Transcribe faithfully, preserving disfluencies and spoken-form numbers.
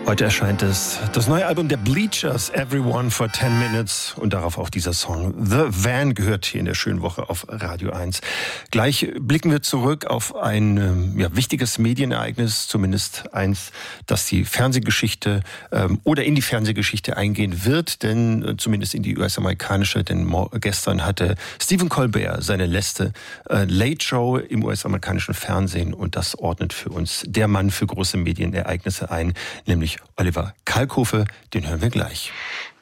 Heute erscheint es, das neue Album der Bleachers, Everyone for ten minutes. Und darauf auch dieser Song The Van gehört hier in der schönen Woche auf Radio eins. Gleich blicken wir zurück auf ein ja, wichtiges Medienereignis, zumindest eins, das die Fernsehgeschichte ähm, oder in die Fernsehgeschichte eingehen wird. Denn äh, zumindest in die U S-amerikanische, denn gestern hatte Stephen Colbert seine letzte äh, Late Show im U S-amerikanischen Fernsehen. Und das ordnet für uns der Mann für große Medienereignisse ein, nämlich Oliver Kalkofe, den hören wir gleich.